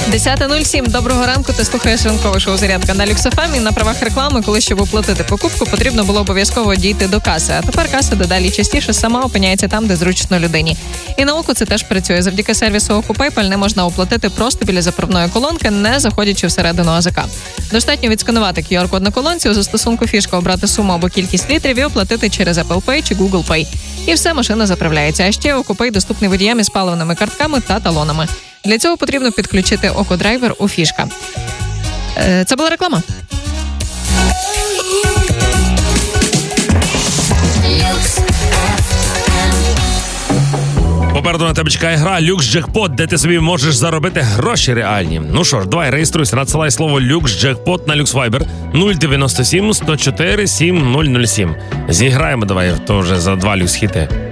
10:07. Доброго ранку. Ти слухаєш ранкове шоу «Зарядка» на Люкс ФМ. І на правах реклами, коли щоб оплатити покупку, потрібно було обов'язково дійти до каси. А тепер каса дедалі частіше сама опиняється там, де зручно людині. І на око це теж працює. Завдяки сервісу Око PayPal не можна оплатити просто біля заправної колонки, не заходячи всередину АЗК. Достатньо відсканувати QR-код на колонці, у застосунку фішка обрати суму або кількість літрів і оплатити через Apple Pay чи Google Pay. І все, машина заправляється. А ще Око Pay доступний водіям із паливними картками та талонами. Для цього потрібно підключити Око Драйвер у фішка. Це була реклама. Попереду на тебе чекає гра Люкс Джекпот, де ти собі можеш заробити гроші реальні. Ну що ж, давай, реєструйся, надсилай слово Люкс Джекпот на Люкс Вайбер 097 104 7007. Зіграємо давай, то вже за 2 люкс хіти.